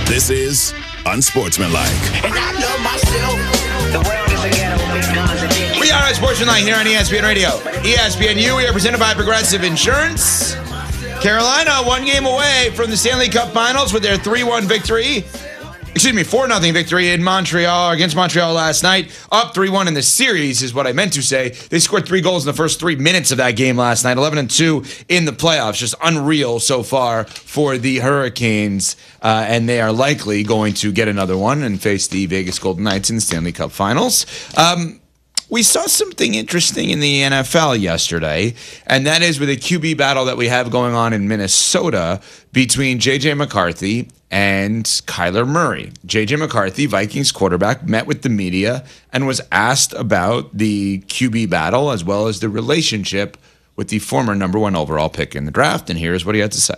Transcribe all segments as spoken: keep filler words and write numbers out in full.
This is Unsportsmanlike. And I love myself. The world is a ghetto, big guns and big. We are Unsportsmanlike here on E S P N Radio. E S P N U, we are presented by Progressive Insurance. Carolina, one game away from the Stanley Cup Finals with their three one victory. Excuse me, four nothing victory in Montreal, against Montreal last night. Up three one in the series is what I meant to say. They scored three goals in the first three minutes of that game last night. eleven and two in the playoffs. Just unreal so far for the Hurricanes. Uh, and they are likely going to get another one and face the Vegas Golden Knights in the Stanley Cup Finals. Um, we saw something interesting in the N F L yesterday, and that is with a Q B battle that we have going on in Minnesota between J J McCarthy and Kyler Murray. J J McCarthy, Vikings quarterback, met with the media and was asked about the Q B battle as well as the relationship with the former number one overall pick in the draft, and here's what he had to say.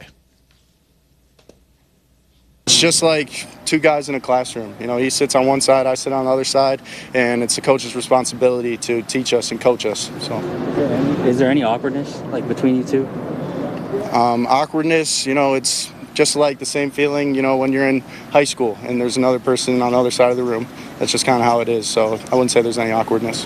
It's just like two guys in a classroom. You know, he sits on one side, I sit on the other side, and it's the coach's responsibility to teach us and coach us. So, is there any awkwardness like between you two? Um, awkwardness, you know, it's just like the same feeling, you know, when you're in high school and there's another person on the other side of the room. That's just kind of how it is. So I wouldn't say there's any awkwardness.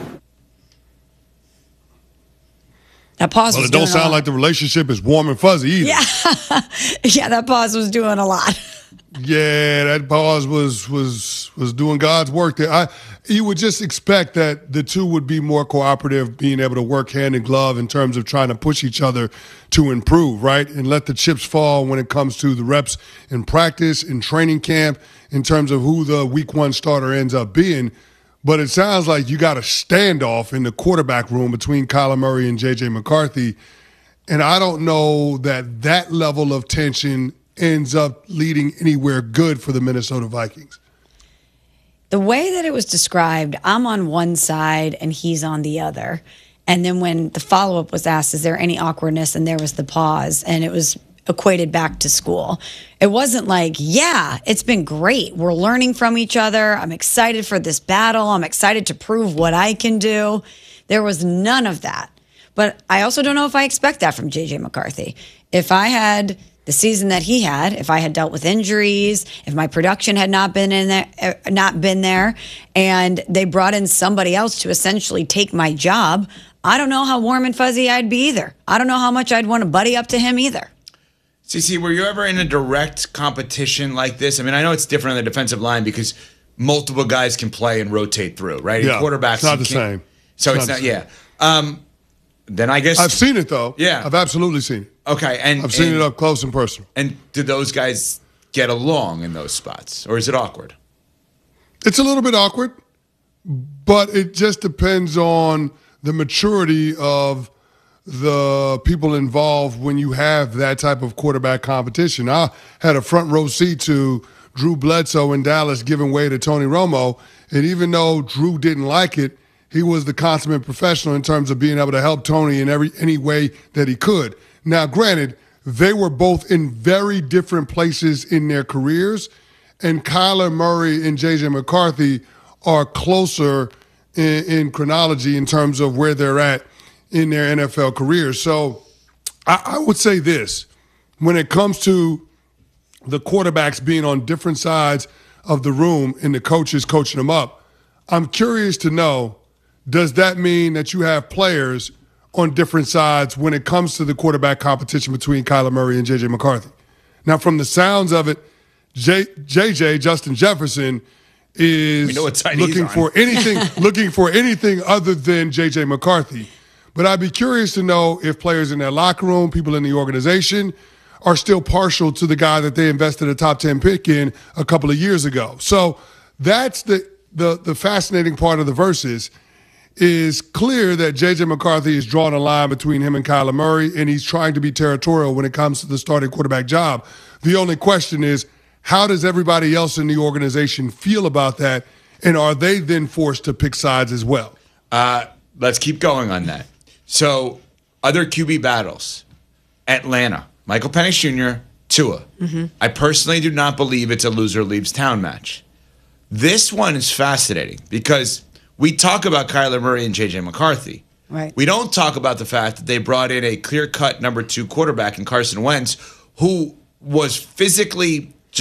That pause well, was it don't doing sound like the relationship is warm and fuzzy either. Yeah, yeah, that pause was doing a lot. Yeah, that pause was was was doing God's work there. I you would just expect that the two would be more cooperative, being able to work hand in glove in terms of trying to push each other to improve, right? And let the chips fall when it comes to the reps in practice, in training camp, in terms of who the week one starter ends up being. But it sounds like you got a standoff in the quarterback room between Kyler Murray and J J McCarthy. And I don't know that that level of tension ends up leading anywhere good for the Minnesota Vikings. The way that it was described, I'm on one side and he's on the other. And then when the follow-up was asked, is there any awkwardness? And there was the pause, and it was equated back to school. It wasn't like, yeah, it's been great. We're learning from each other. I'm excited for this battle. I'm excited to prove what I can do. There was none of that. But I also don't know if I expect that from J J McCarthy. If I had the season that he had, if I had dealt with injuries, if my production had not been in there, uh, not been there, and they brought in somebody else to essentially take my job, I don't know how warm and fuzzy I'd be either. I don't know how much I'd want to buddy up to him either. Cece, were you ever in a direct competition like this? I mean, I know it's different on the defensive line because multiple guys can play and rotate through, right? Yeah, quarterbacks, it's not the same. So it's, it's not, not yeah. Um, then I guess I've seen it though. Yeah, I've absolutely seen it. Okay, and I've seen and, it up close and personal. And do those guys get along in those spots, or is it awkward? It's a little bit awkward, but it just depends on the maturity of the people involved when you have that type of quarterback competition. I had a front row seat to Drew Bledsoe in Dallas giving way to Tony Romo, and even though Drew didn't like it, he was the consummate professional in terms of being able to help Tony in every any way that he could. Now, granted, they were both in very different places in their careers, and Kyler Murray and J J McCarthy are closer in, in chronology in terms of where they're at in their N F L careers. So I, I would say this, when it comes to the quarterbacks being on different sides of the room and the coaches coaching them up, I'm curious to know, does that mean that you have players on different sides when it comes to the quarterback competition between Kyler Murray and J J McCarthy? Now, from the sounds of it, J, JJ, Justin Jefferson, is looking for anything looking for anything other than J J McCarthy. But I'd be curious to know if players in their locker room, people in the organization, are still partial to the guy that they invested a top ten pick in a couple of years ago. So that's the the the fascinating part of the verses. Is clear that J J McCarthy is drawing a line between him and Kyler Murray, and he's trying to be territorial when it comes to the starting quarterback job. The only question is, how does everybody else in the organization feel about that, and are they then forced to pick sides as well? Uh, let's keep going on that. So, other Q B battles. Atlanta, Michael Penix Junior, Tua. Mm-hmm. I personally do not believe it's a loser leaves town match. This one is fascinating because we talk about Kyler Murray and J J McCarthy. Right. We don't talk about the fact that they brought in a clear-cut number two quarterback in Carson Wentz, who was physically just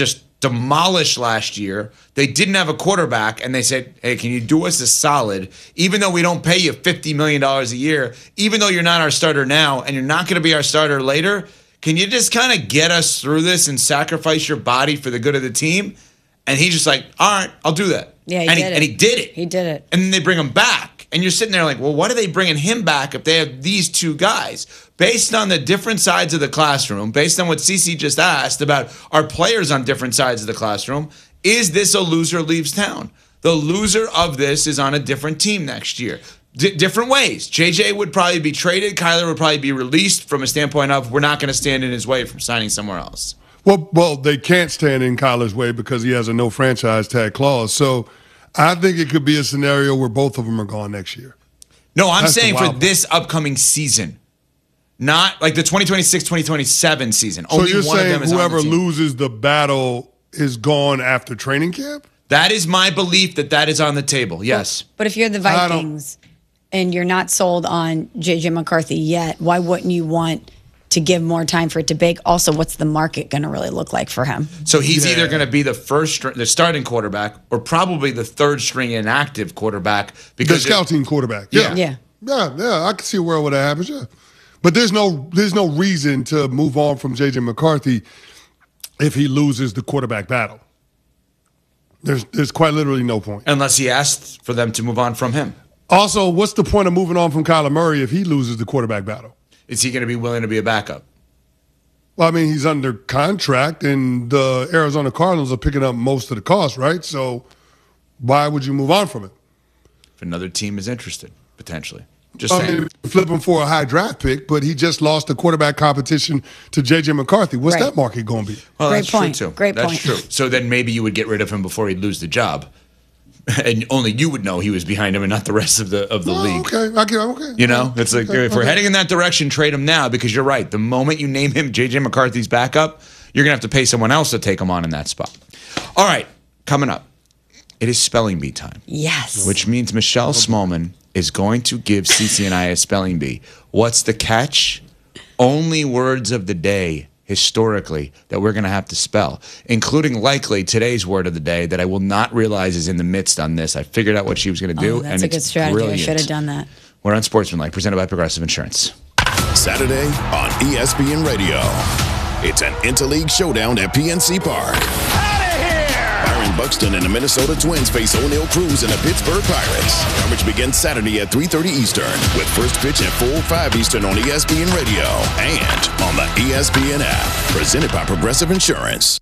demolished last year. They didn't have a quarterback, and they said, hey, can you do us a solid? Even though we don't pay you fifty million dollars a year, even though you're not our starter now and you're not going to be our starter later, can you just kind of get us through this and sacrifice your body for the good of the team? And he's just like, all right, I'll do that. Yeah, he and, did he, it. and he did it. He did it. And then they bring him back. And you're sitting there like, well, what are they bringing him back if they have these two guys? Based on the different sides of the classroom, based on what Cece just asked about our players on different sides of the classroom, is this a loser leaves town? The loser of this is on a different team next year. D- different ways. J J would probably be traded. Kyler would probably be released from a standpoint of we're not going to stand in his way from signing somewhere else. Well, well, they can't stand in Kyler's way because he has a no franchise tag clause. So I think it could be a scenario where both of them are gone next year. No, I'm That's the saying for wild this upcoming season, not like the twenty twenty-six twenty twenty-seven season. So Only you're one of saying them is on whoever the team. loses the battle is gone after training camp? That is my belief that that is on the table. Yes. But if you're the I don't- Vikings and you're not sold on J J McCarthy yet, why wouldn't you want to give more time for it to bake? Also, what's the market going to really look like for him? So he's Yeah. either going to be the first, str- the starting quarterback, or probably the third string inactive quarterback The because scout team quarterback. Yeah. Yeah. Yeah, yeah, I can see a world where that happens, yeah. But there's no there's no reason to move on from J J McCarthy if he loses the quarterback battle. There's there's quite literally no point. unless he asked for them to move on from him. Also, what's the point of moving on from Kyler Murray if he loses the quarterback battle? Is he going to be willing to be a backup? Well, I mean, he's under contract, and the Arizona Cardinals are picking up most of the cost, right? So why would you move on from it? If another team is interested, potentially. Just I saying. mean, flip him for a high draft pick, but he just lost the quarterback competition to J J McCarthy. What's Right. that market going to be? Well, Great that's point. true too. Great that's point. true. So then maybe you would get rid of him before he'd lose the job, and only you would know he was behind him and not the rest of the of the Oh, league. okay, I can, okay. You know, it's like Okay, if we're okay. heading in that direction, trade him now because you're right. The moment you name him J J McCarthy's backup, you're gonna have to pay someone else to take him on in that spot. All right, coming up, it is spelling bee time, Yes. which means Michelle Smallman is going to give Cece and I a spelling bee. What's the catch? Only words of the day historically that we're going to have to spell, including likely today's word of the day that I will not realize is in the midst on this. I figured out what she was going to do, Oh, that's and a it's good strategy. brilliant. I should have done that. We're on Sportsmanlike, presented by Progressive Insurance. Saturday on E S P N Radio. It's an interleague showdown at P N C Park. Byron Buxton and the Minnesota Twins face O'Neal Cruz and the Pittsburgh Pirates. Coverage begins Saturday at three thirty Eastern with first pitch at four oh five Eastern on E S P N Radio and on the E S P N app. Presented by Progressive Insurance.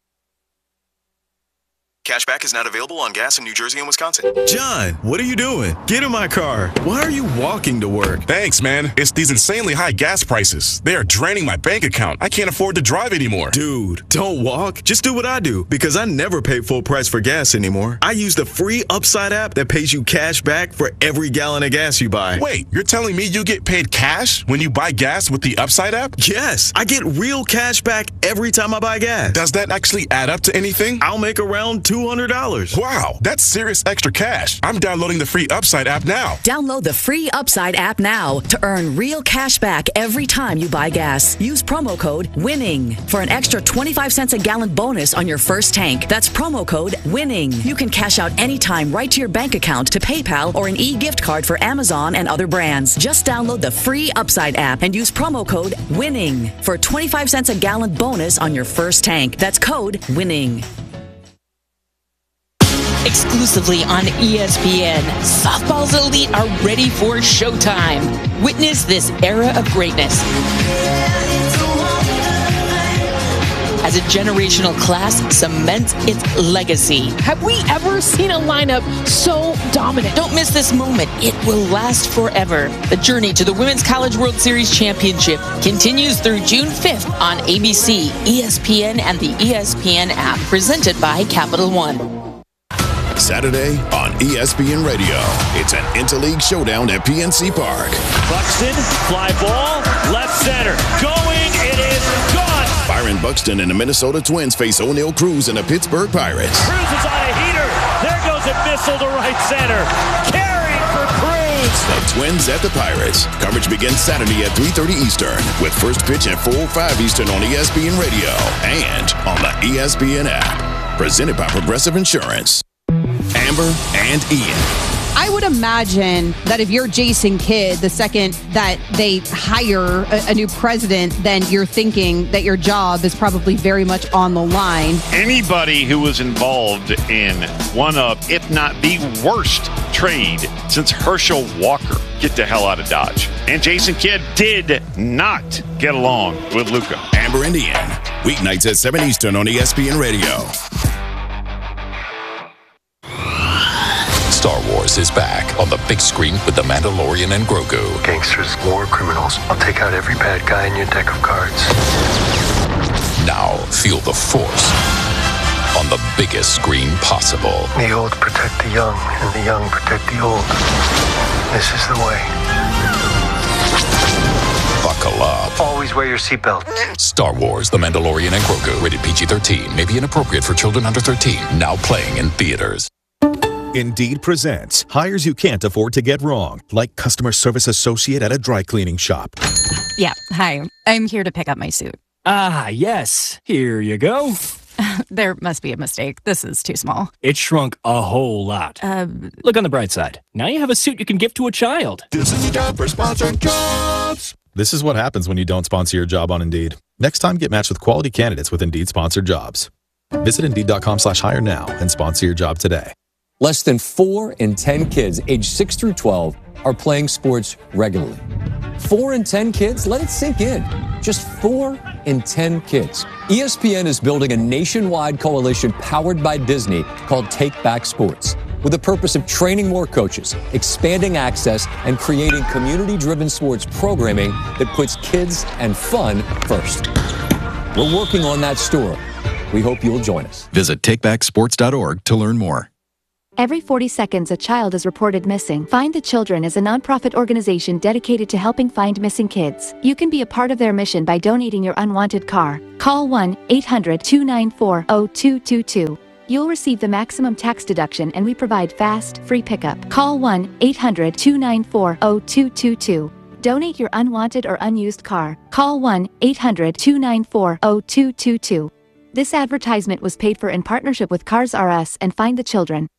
Cashback is not available on gas in New Jersey and Wisconsin. John, what are you doing? Get in my car. Why are you walking to work? Thanks, man. It's these insanely high gas prices. They are draining my bank account. I can't afford to drive anymore. Dude, don't walk. Just do what I do because I never pay full price for gas anymore. I use the free Upside app that pays you cash back for every gallon of gas you buy. Wait, you're telling me you get paid cash when you buy gas with the Upside app? Yes, I get real cash back every time I buy gas. Does that actually add up to anything? I'll make around two hundred dollars. Wow, that's serious extra cash. I'm downloading the free Upside app now. Download the free Upside app now to earn real cash back every time you buy gas. Use promo code WINNING for an extra twenty-five cents a gallon bonus on your first tank. That's promo code WINNING. You can cash out anytime right to your bank account, to PayPal, or an e-gift card for Amazon and other brands. Just download the free Upside app and use promo code WINNING for twenty-five cents a gallon bonus on your first tank. That's code WINNING. Exclusively on E S P N, softball's elite are ready for showtime. Witness this era of greatness as a generational class cements its legacy. Have we ever seen a lineup so dominant? Don't miss this moment. It will last forever. The journey to the Women's College World Series Championship continues through June fifth on A B C, E S P N, and the E S P N app, presented by Capital One. Saturday on E S P N Radio. It's an interleague showdown at P N C Park. Buxton, fly ball, left center. Going, it is gone. Byron Buxton and the Minnesota Twins face O'Neal Cruz and the Pittsburgh Pirates. Cruz is on a heater. There goes a missile to right center. Carrying for Cruz. The Twins at the Pirates. Coverage begins Saturday at three thirty Eastern with first pitch at four oh five Eastern on E S P N Radio and on the E S P N app. presented by Progressive Insurance. Amber and Ian. I would imagine that if you're Jason Kidd, the second that they hire a, a new president, then you're thinking that your job is probably very much on the line. Anybody who was involved in one of, if not the worst trade since Herschel Walker, get the hell out of Dodge. And Jason Kidd did not get along with Luka. Amber and Ian, weeknights at seven Eastern on E S P N Radio. Star Wars is back on the big screen with The Mandalorian and Grogu. Gangsters, war criminals. I'll take out every bad guy in your deck of cards. Now feel the Force on the biggest screen possible. The old protect the young, and the young protect the old. This is the way. Buckle up. Always wear your seatbelt. Star Wars, The Mandalorian and Grogu. Rated P G thirteen. May be inappropriate for children under thirteen. Now playing in theaters. Indeed presents hires you can't afford to get wrong, like customer service associate at a dry cleaning shop. Yeah, hi. I'm here to pick up my suit. Ah, yes. Here you go. There must be a mistake. This is too small. It shrunk a whole lot. Uh, Look on the bright side. Now you have a suit you can give to a child. This is time for sponsored jobs. This is what happens when you don't sponsor your job on Indeed. Next time, get matched with quality candidates with Indeed sponsored jobs. Visit Indeed.com slash hire now and sponsor your job today. Less than four in ten kids aged six through twelve are playing sports regularly. Four in ten kids? Let it sink in. Just four in ten kids. E S P N is building a nationwide coalition powered by Disney called Take Back Sports, with the purpose of training more coaches, expanding access, and creating community-driven sports programming that puts kids and fun first. We're working on that story. We hope you'll join us. Visit take back sports dot org to learn more. Every forty seconds, a child is reported missing. Find the Children is a nonprofit organization dedicated to helping find missing kids. You can be a part of their mission by donating your unwanted car. Call one eight hundred two nine four zero two two two. You'll receive the maximum tax deduction, and we provide fast, free pickup. Call one eight hundred two nine four zero two two two. Donate your unwanted or unused car. Call one eight hundred two nine four zero two two two. This advertisement was paid for in partnership with Cars R Us and Find the Children.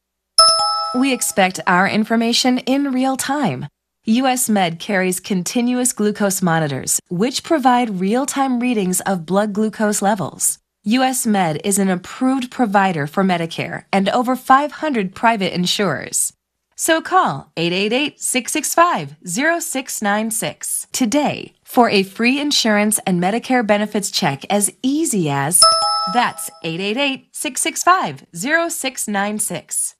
We expect our information in real time. U S Med carries continuous glucose monitors, which provide real-time readings of blood glucose levels. U S Med is an approved provider for Medicare and over five hundred private insurers. So call eight eight eight, six six five, zero six nine six today for a free insurance and Medicare benefits check as easy as... That's eight eight eight, six six five, zero six nine six.